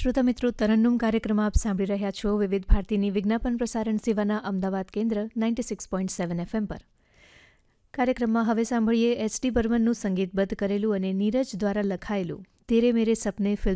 શ્રોતા મિત્રો, તરન્નુમ કાર્યક્રમ આપ સાંભળી રહ્યા છો વિવિધ ભારતીની વિજ્ઞાપન પ્રસારણ સેવાના અમદાવાદ કેન્દ્ર 96.7 FM પર. કાર્યક્રમમાં હવે સાંભળીએ એચ.ડી. બર્મનનું સંગીતબદ્ધ કરેલું અને નીરજ દ્વારા લખાયેલું તેરે મેરે સપને ફિલ્મ